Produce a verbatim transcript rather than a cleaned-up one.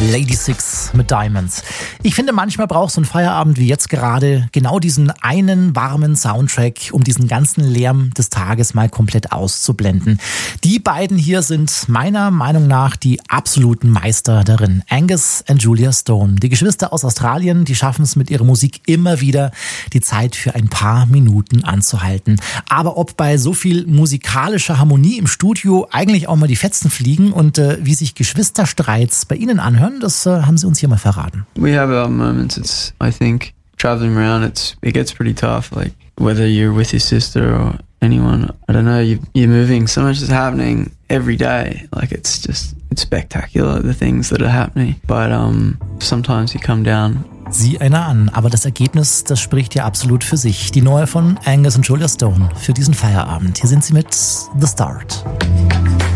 Lady Six mit Diamonds. Ich finde, manchmal braucht so ein Feierabend wie jetzt gerade genau diesen einen warmen Soundtrack, um diesen ganzen Lärm des Tages mal komplett auszublenden. Die beiden hier sind meiner Meinung nach die absoluten Meister darin. Angus und Julia Stone. Die Geschwister aus Australien, die schaffen es mit ihrer Musik immer wieder, die Zeit für ein paar Minuten anzuhalten. Aber ob bei so viel musikalischer Harmonie im Studio eigentlich auch mal die Fetzen fliegen und äh, wie sich Geschwisterstreits bei ihnen anhören, das äh, haben sie uns hier mal verraten. We have our moments. It's, I think, traveling around, it's it gets pretty tough. Like whether you're with your sister or anyone, I don't know. You, you're moving. So much is happening every day. Like it's just it's spectacular, the things that are happening. But um, sometimes you come down. Sieh einer an, aber das Ergebnis, das spricht ja absolut für sich. Die neue von Angus und Julia Stone für diesen Feierabend. Hier sind sie mit The Start.